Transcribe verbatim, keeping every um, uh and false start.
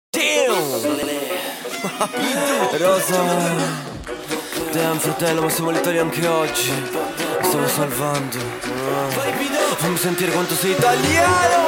Damn! Rosa, damn fratello, ma siamo l'Italia anche oggi. Mi stavo salvando. Fammi sentire quanto sei italiano.